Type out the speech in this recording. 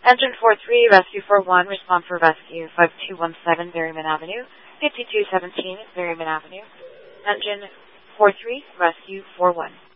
Engine 43, Rescue 41, respond for rescue 5217 Berryman Avenue, 5217 Berryman Avenue. Engine 43, Rescue 41.